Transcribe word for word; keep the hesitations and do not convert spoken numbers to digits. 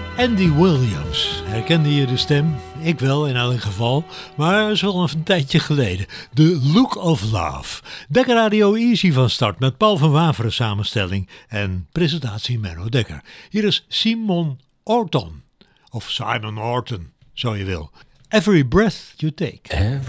Andy Williams. Herkende je de stem? Ik wel in elk geval, maar dat is wel een tijdje geleden. The Look of Love. Dekker Radio Easy van start met Paul van Waveren samenstelling en presentatie Menno Dekker. Hier is Simon Orton, of Simon Orton, zo je wil. Every Breath You Take. Every